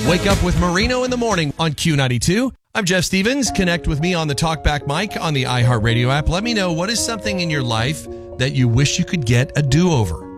Wake up with Marino in the morning on Q92. I'm Jeff Stevens. Connect with me on the Talkback mic on the iHeartRadio app. Let me know what is something in your life that you wish you could get a do-over.